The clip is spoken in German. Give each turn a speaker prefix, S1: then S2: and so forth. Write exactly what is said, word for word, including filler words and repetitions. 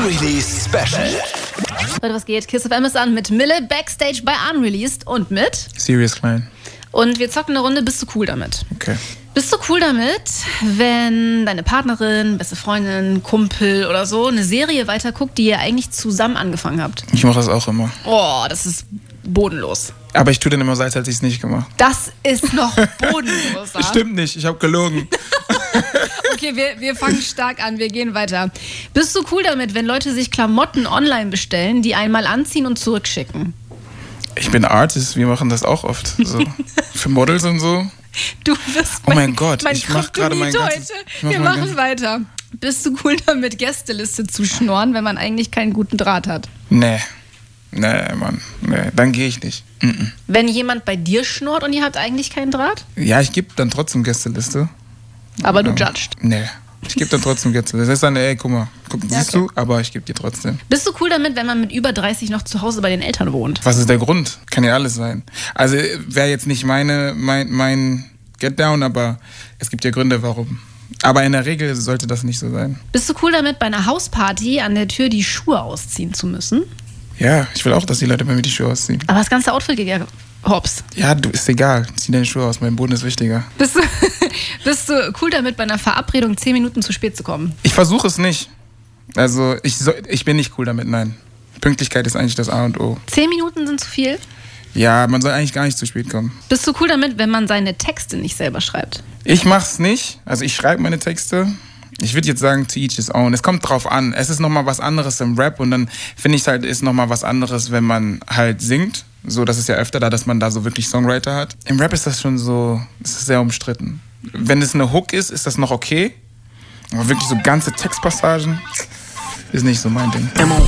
S1: Unreleased Special.
S2: Leute, was geht? Kiss F M ist an mit Mille Backstage bei Unreleased und mit
S3: Sirius Klein.
S2: Und wir zocken eine Runde, bist du cool damit?
S3: Okay.
S2: Bist du cool damit, wenn deine Partnerin, beste Freundin, Kumpel oder so eine Serie weiterguckt, die ihr eigentlich zusammen angefangen habt?
S3: Ich mache das auch immer.
S2: Oh, das ist bodenlos.
S3: Aber ich tue dann immer so, als hätte ich es nicht gemacht.
S2: Das ist noch bodenlos.
S3: Stimmt nicht, ich habe gelogen.
S2: Okay, wir, wir fangen stark an, wir gehen weiter. Bist du cool damit, wenn Leute sich Klamotten online bestellen, die einmal anziehen und zurückschicken?
S3: Ich bin Artist, wir machen das auch oft. So. Für Models und so.
S2: Du bist
S3: Oh
S2: mein,
S3: mein Gott,
S2: mein
S3: ich mach gerade mein
S2: Kryptonit
S3: ganzes...
S2: heute.
S3: ich mach
S2: Wir
S3: mein
S2: machen
S3: ganzes-
S2: weiter. Bist du cool damit, Gästeliste zu schnorren, wenn man eigentlich keinen guten Draht hat?
S3: Nee. Nee, Mann. Nee, dann gehe ich nicht. Mm-mm.
S2: Wenn jemand bei dir schnurrt und ihr habt eigentlich keinen Draht?
S3: Ja, ich gebe dann trotzdem Gästeliste.
S2: Aber du
S3: Ja.
S2: judgst.
S3: Nee. Ich gebe dann trotzdem Gästeliste. Das ist dann, ey, guck mal. Guck,
S2: Ja,
S3: siehst
S2: okay.
S3: du? Aber ich gebe dir trotzdem.
S2: Bist du cool damit, wenn man mit über dreißig noch zu Hause bei den Eltern wohnt?
S3: Was ist der Grund? Kann ja alles sein. Also wäre jetzt nicht meine, mein, mein Get Down, aber es gibt ja Gründe, warum. Aber in der Regel sollte das nicht so sein.
S2: Bist du cool damit, bei einer Hausparty an der Tür die Schuhe ausziehen zu müssen?
S3: Ja, ich will auch, dass die Leute bei mir die Schuhe ausziehen.
S2: Aber das ganze Outfit geht ja hops.
S3: Ja, du, ist egal. Zieh deine Schuhe aus, mein Boden ist wichtiger.
S2: Bist du, bist du cool damit, bei einer Verabredung zehn Minuten zu spät zu kommen?
S3: Ich versuche es nicht. Also ich, so, ich bin nicht cool damit, nein. Pünktlichkeit ist eigentlich das A und O.
S2: Zehn Minuten sind zu viel?
S3: Ja, man soll eigentlich gar nicht zu spät kommen.
S2: Bist du cool damit, wenn man seine Texte nicht selber schreibt?
S3: Ich mach's nicht. Also ich schreibe meine Texte. Ich würde jetzt sagen, to each his own. Es kommt drauf an. Es ist nochmal was anderes im Rap und dann finde ich halt, ist nochmal was anderes, wenn man halt singt. So, das ist ja öfter da, dass man da so wirklich Songwriter hat. Im Rap ist das schon so, es ist sehr umstritten. Wenn es eine Hook ist, ist das noch okay. Aber wirklich so ganze Textpassagen ist nicht so mein Ding.